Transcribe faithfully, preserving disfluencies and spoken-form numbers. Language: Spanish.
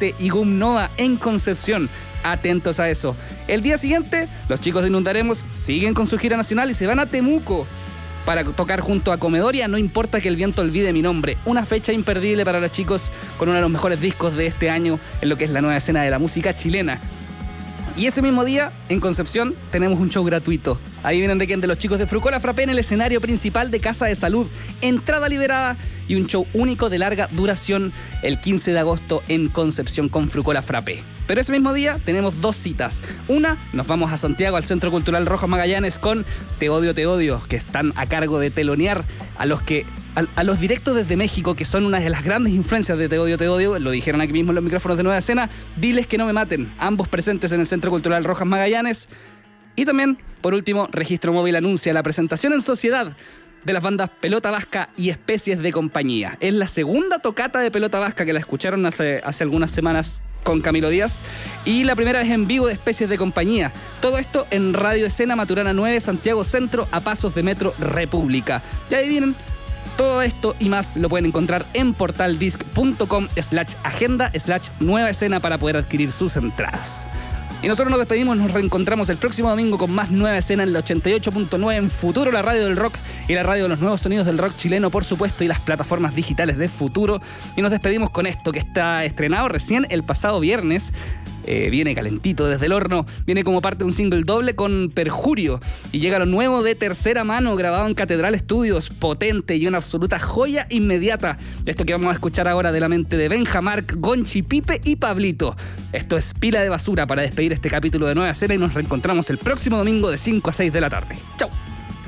siete y Gum Nova en Concepción. Atentos a eso. El día siguiente, los chicos de Inundaremos siguen con su gira nacional y se van a Temuco para tocar junto a Comedoria, No importa que el viento olvide mi nombre. Una fecha imperdible para los chicos con uno de los mejores discos de este año en lo que es la nueva escena de la música chilena. Y ese mismo día, en Concepción, tenemos un show gratuito. Ahí vienen de quién, de los chicos de Frucola Frappé en el escenario principal de Casa de Salud. Entrada liberada y un show único de larga duración el quince de agosto en Concepción con Frucola Frappé. Pero ese mismo día tenemos dos citas. Una, nos vamos a Santiago, al Centro Cultural Rojas Magallanes con Te Odio, Te Odio, que están a cargo de telonear a los que... A, a los directos desde México, que son una de las grandes influencias de Te Odio, Te Odio, lo dijeron aquí mismo en los micrófonos de Nueva Escena, Diles que no me maten, ambos presentes en el Centro Cultural Rojas Magallanes. Y también, por último, Registro Móvil anuncia la presentación en sociedad de las bandas Pelota Vasca y Especies de Compañía. Es la segunda tocata de Pelota Vasca, que la escucharon hace, hace algunas semanas con Camilo Díaz, y la primera vez en vivo de Especies de Compañía. Todo esto en Radio Escena Maturana nueve, Santiago Centro, a pasos de Metro República. Ya adivinen, todo esto y más lo pueden encontrar en portaldisc.com slash agenda slash nueva escena para poder adquirir sus entradas. Y nosotros nos despedimos, nos reencontramos el próximo domingo con más Nueva Escena en la ochenta y ocho punto nueve en Futuro, la radio del rock y la radio de los nuevos sonidos del rock chileno, por supuesto, y las plataformas digitales de Futuro. Y nos despedimos con esto que está estrenado recién el pasado viernes. Eh, viene calentito desde el horno, viene como parte de un single doble con Perjurio y llega lo nuevo de Tercera Mano, grabado en Catedral Studios, potente y una absoluta joya inmediata. Esto que vamos a escuchar ahora de la mente de Benja, Mark, Gonchi, Pipe y Pablito. Esto es Pila de Basura para despedir este capítulo de Nueva Escena y nos reencontramos el próximo domingo de cinco a seis de la tarde. Chau.